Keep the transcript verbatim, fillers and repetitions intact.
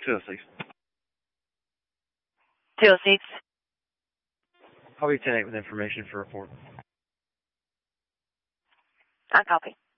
two oh six. two oh six. I'll be ten eight with information for report. I copy.